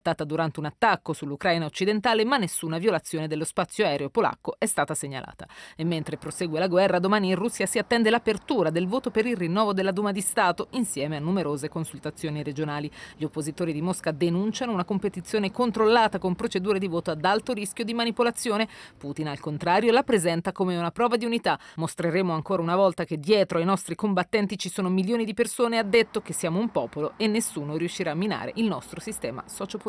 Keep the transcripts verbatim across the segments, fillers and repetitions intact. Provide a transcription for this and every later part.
data durante un attacco sull'Ucraina occidentale, ma nessuna violazione dello spazio aereo polacco è stata segnalata. E mentre prosegue la guerra, domani in Russia si attende l'apertura del voto per il rinnovo della Duma di Stato, insieme a numerose consultazioni regionali. Gli oppositori di Mosca denunciano una competizione controllata con procedure di voto ad alto rischio di manipolazione. Putin, al contrario, la presenta come una prova di unità. Mostreremo ancora una volta che dietro ai nostri combattenti ci sono milioni di persone, ha detto, che siamo un popolo e nessuno riuscirà a minare il nostro sistema sociopolitico.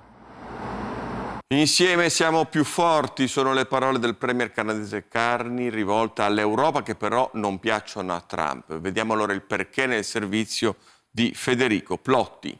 Insieme siamo più forti, sono le parole del premier canadese Carney rivolte all'Europa, che però non piacciono a Trump. Vediamo allora il perché nel servizio di Federico Plotti.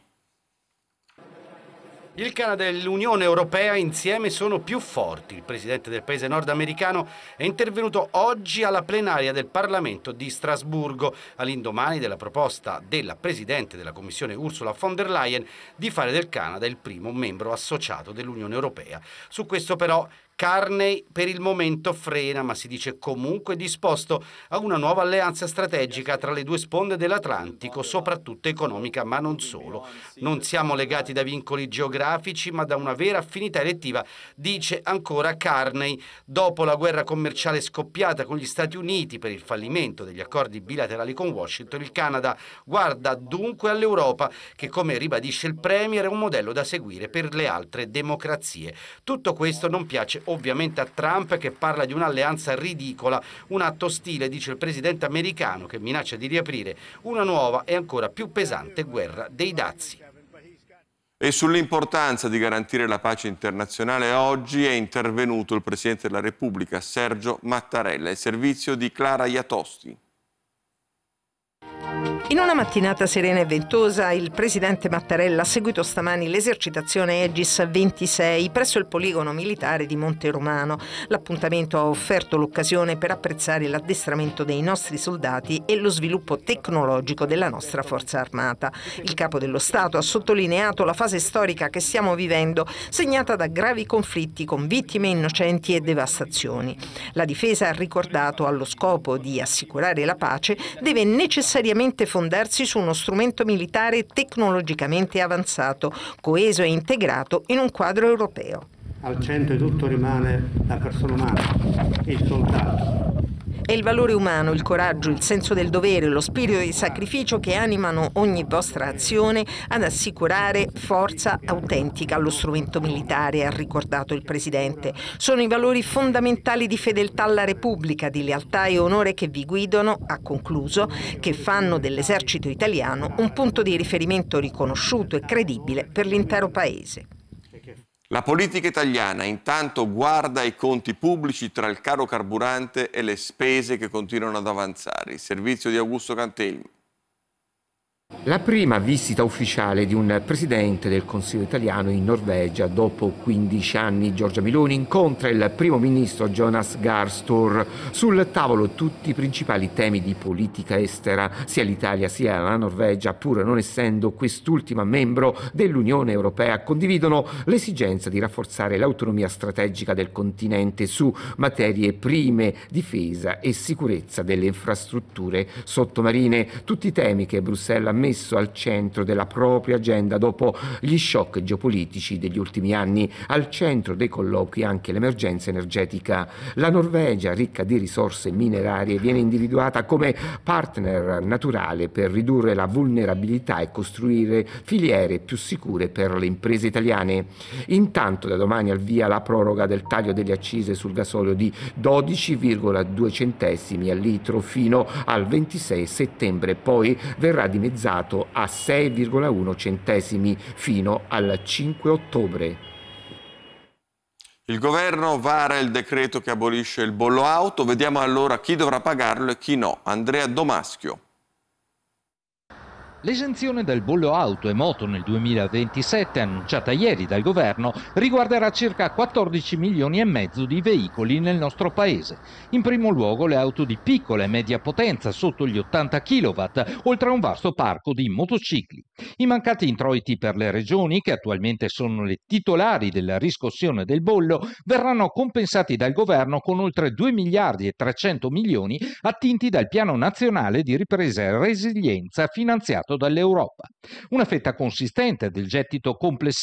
Il Canada e l'Unione Europea insieme sono più forti. Il presidente del paese nordamericano è intervenuto oggi alla plenaria del Parlamento di Strasburgo, all'indomani della proposta della presidente della Commissione Ursula von der Leyen di fare del Canada il primo membro associato dell'Unione Europea. Su questo però Carney per il momento frena, ma si dice comunque disposto a una nuova alleanza strategica tra le due sponde dell'Atlantico, soprattutto economica, ma non solo. Non siamo legati da vincoli geografici, ma da una vera affinità elettiva, dice ancora Carney. Dopo la guerra commerciale scoppiata con gli Stati Uniti per il fallimento degli accordi bilaterali con Washington, il Canada guarda dunque all'Europa, che, come ribadisce il premier, è un modello da seguire per le altre democrazie. Tutto questo non piace ovviamente a Trump, che parla di un'alleanza ridicola, un atto ostile, dice il presidente americano, che minaccia di riaprire una nuova e ancora più pesante guerra dei dazi. E sull'importanza di garantire la pace internazionale oggi è intervenuto il Presidente della Repubblica Sergio Mattarella, il servizio di Clara Iatosti. In una mattinata serena e ventosa, il presidente Mattarella ha seguito stamani l'esercitazione Aegis ventisei presso il poligono militare di Monte Romano. L'appuntamento ha offerto l'occasione per apprezzare l'addestramento dei nostri soldati e lo sviluppo tecnologico della nostra forza armata. Il capo dello Stato ha sottolineato la fase storica che stiamo vivendo, segnata da gravi conflitti con vittime innocenti e devastazioni. La difesa, ha ricordato, allo scopo di assicurare la pace, deve necessariamente fondarsi su uno strumento militare tecnologicamente avanzato, coeso e integrato in un quadro europeo. Al centro di tutto rimane la persona umana, il soldato. È il valore umano, il coraggio, il senso del dovere, lo spirito di sacrificio che animano ogni vostra azione ad assicurare forza autentica allo strumento militare, ha ricordato il Presidente. Sono i valori fondamentali di fedeltà alla Repubblica, di lealtà e onore che vi guidano, ha concluso, che fanno dell'esercito italiano un punto di riferimento riconosciuto e credibile per l'intero Paese. La politica italiana intanto guarda i conti pubblici tra il caro carburante e le spese che continuano ad avanzare. Il servizio di Augusto Cantelmi. La prima visita ufficiale di un presidente del Consiglio italiano in Norvegia dopo quindici anni. Giorgia Meloni incontra il primo ministro Jonas Gahr Støre. Sul tavolo tutti i principali temi di politica estera. Sia l'Italia sia la Norvegia, pur non essendo quest'ultima membro dell'Unione Europea, condividono l'esigenza di rafforzare l'autonomia strategica del continente su materie prime, difesa e sicurezza delle infrastrutture sottomarine. Tutti i temi che Bruxelles ha messo al centro della propria agenda dopo gli shock geopolitici degli ultimi anni. Al centro dei colloqui anche l'emergenza energetica. La Norvegia, ricca di risorse minerarie, viene individuata come partner naturale per ridurre la vulnerabilità e costruire filiere più sicure per le imprese italiane. Intanto da domani al via la proroga del taglio delle accise sul gasolio di dodici virgola due centesimi al litro fino al ventisei settembre, poi verrà dimezzato a sei virgola uno centesimi fino al cinque ottobre. Il governo vara il decreto che abolisce il bollo auto. Vediamo allora chi dovrà pagarlo e chi no. Andrea Domaschio. L'esenzione del bollo auto e moto nel duemilaventisette, annunciata ieri dal governo, riguarderà circa quattordici milioni e mezzo di veicoli nel nostro paese. In primo luogo le auto di piccola e media potenza sotto gli ottanta chilowatt, oltre a un vasto parco di motocicli. I mancati introiti per le regioni, che attualmente sono le titolari della riscossione del bollo, verranno compensati dal governo con oltre due miliardi e trecento milioni attinti dal Piano Nazionale di Ripresa e Resilienza finanziato dall'Europa. Una fetta consistente del gettito complessivo